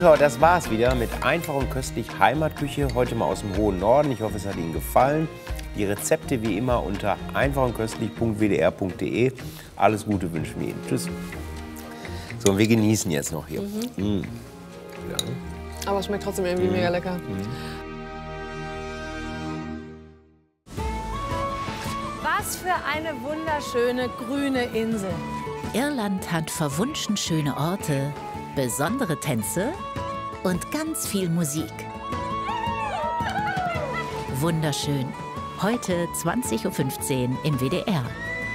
So, das war's wieder mit einfach und köstlich Heimatküche, heute mal aus dem hohen Norden. Ich hoffe, es hat Ihnen gefallen. Die Rezepte wie immer unter einfachundköstlich.wdr.de. Alles Gute wünschen wir Ihnen. Tschüss. So, und wir genießen jetzt noch hier. Ja. Aber es schmeckt trotzdem irgendwie mega lecker. Was für eine wunderschöne grüne Insel. Irland hat verwunschen schöne Orte, besondere Tänze und ganz viel Musik. Wunderschön. Heute 20:15 Uhr im WDR.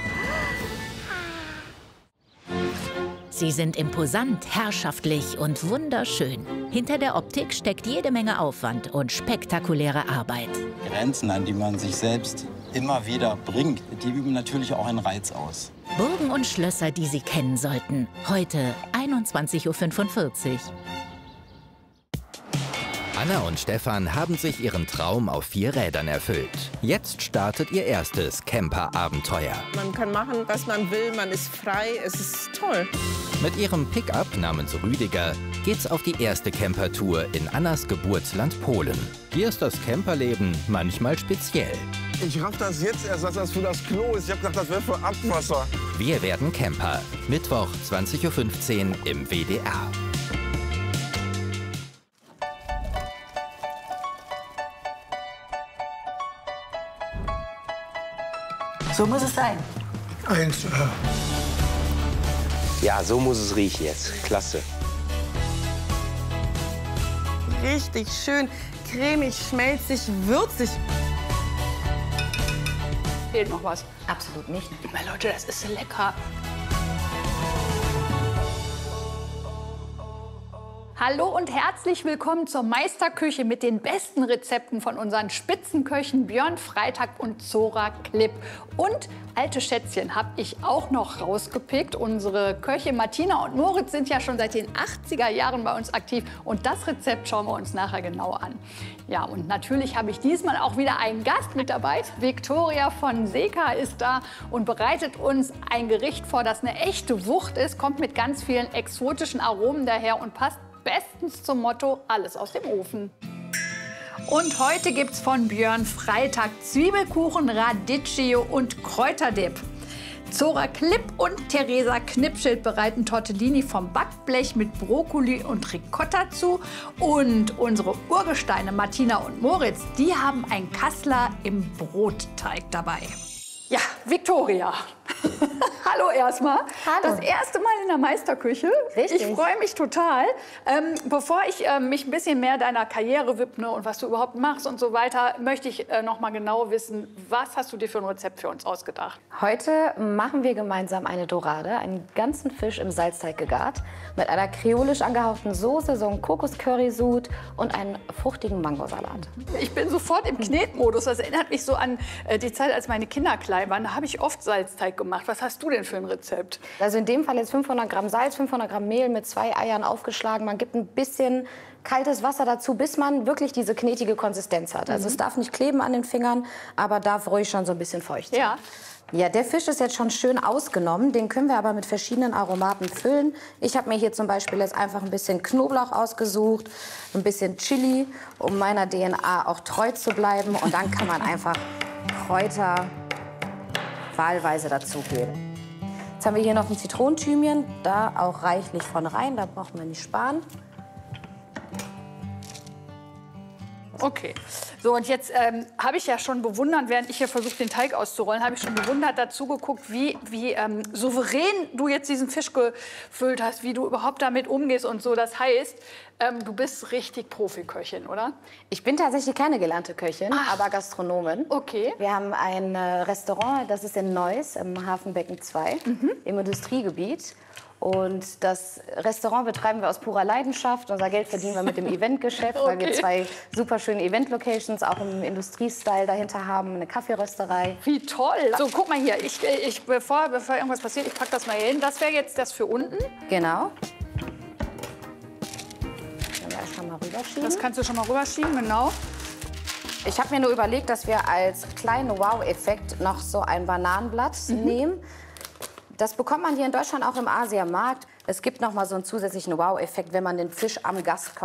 Sie sind imposant, herrschaftlich und wunderschön. Hinter der Optik steckt jede Menge Aufwand und spektakuläre Arbeit. Grenzen, an die man sich selbst immer wieder bringt, die üben natürlich auch einen Reiz aus. Burgen und Schlösser, die Sie kennen sollten. Heute 21:45 Uhr. Anna und Stefan haben sich ihren Traum auf 4 Rädern erfüllt. Jetzt startet ihr erstes Camper-Abenteuer. Man kann machen, was man will, man ist frei, es ist toll. Mit ihrem Pickup namens Rüdiger geht's auf die erste Campertour in Annas Geburtsland Polen. Hier ist das Camperleben manchmal speziell. Ich raff das jetzt erst, dass das für das Klo ist. Ich hab gedacht, das wäre für Abwasser. Wir werden Camper. Mittwoch 20:15 Uhr im WDR. So muss es sein. 1. Ja, so muss es riechen jetzt. Klasse. Richtig schön cremig, schmelzig, würzig. Fehlt noch was? Absolut nicht. Leute, das ist so lecker. Hallo und herzlich willkommen zur Meisterküche mit den besten Rezepten von unseren Spitzenköchen Björn Freitag und Zora Klipp. Und alte Schätzchen habe ich auch noch rausgepickt. Unsere Köche Martina und Moritz sind ja schon seit den 80er Jahren bei uns aktiv. Und das Rezept schauen wir uns nachher genau an. Ja, und natürlich habe ich diesmal auch wieder einen Gast mit dabei. Viktoria von Seka ist da und bereitet uns ein Gericht vor, das eine echte Wucht ist, kommt mit ganz vielen exotischen Aromen daher und passt bestens zum Motto, alles aus dem Ofen. Und heute gibt's von Björn Freitag Zwiebelkuchen, Radicchio und Kräuterdip. Zora Klipp und Theresa Knipschild bereiten Tortellini vom Backblech mit Brokkoli und Ricotta zu. Und unsere Urgesteine Martina und Moritz, die haben ein Kassler im Brotteig dabei. Ja, Viktoria. Hallo erstmal. Hallo. Das erste Mal in der Meisterküche. Richtig. Ich freue mich total. Bevor ich mich ein bisschen mehr deiner Karriere widme und was du überhaupt machst und so weiter, möchte ich noch mal genau wissen, was hast du dir für ein Rezept für uns ausgedacht? Heute machen wir gemeinsam eine Dorade, einen ganzen Fisch im Salzteig gegart, mit einer kreolisch angehauchten Soße, so einem Kokos-Curry-Sud und einem fruchtigen Mangosalat. Ich bin sofort im Knetmodus. Das erinnert mich so an die Zeit, als meine Kinder klein waren. Da habe ich oft Salzteig gemacht. Was hast du denn für ein Rezept? Also in dem Fall jetzt 500 Gramm Salz, 500 Gramm Mehl mit 2 Eiern aufgeschlagen. Man gibt ein bisschen kaltes Wasser dazu, bis man wirklich diese knetige Konsistenz hat. Also es darf nicht kleben an den Fingern, aber darf ruhig schon so ein bisschen feucht sein. Ja. Ja, der Fisch ist jetzt schon schön ausgenommen. Den können wir aber mit verschiedenen Aromaten füllen. Ich habe mir hier zum Beispiel jetzt einfach ein bisschen Knoblauch ausgesucht, ein bisschen Chili, um meiner DNA auch treu zu bleiben. Und dann kann man einfach Kräuter wahlweise dazugeben. Jetzt haben wir hier noch ein Zitronenthymian, da auch reichlich von rein, da brauchen wir nicht sparen. Okay. So, und jetzt habe ich ja schon bewundert, während ich hier versuche, den Teig auszurollen, habe ich schon bewundert dazu geguckt, wie souverän du jetzt diesen Fisch gefüllt hast, wie du überhaupt damit umgehst und so. Das heißt, du bist richtig Profiköchin, oder? Ich bin tatsächlich keine gelernte Köchin, aber Gastronomin. Okay. Wir haben ein Restaurant, das ist in Neuss, im Hafenbecken 2, im Industriegebiet. Und das Restaurant betreiben wir aus purer Leidenschaft. Unser Geld verdienen wir mit dem Eventgeschäft, weil wir 2 super schöne Event-Locations auch im Industriestyle dahinter haben, eine Kaffeerösterei. Wie toll! So, guck mal hier, bevor irgendwas passiert, ich packe das mal hier hin. Das wäre jetzt das für unten. Genau. Können wir schon mal rüberschieben. Das kannst du schon mal rüberschieben, genau. Ich habe mir nur überlegt, dass wir als kleinen Wow-Effekt noch so ein Bananenblatt nehmen. Das bekommt man hier in Deutschland auch im Asiamarkt. Es gibt noch mal so einen zusätzlichen Wow-Effekt, wenn man den Fisch am Gast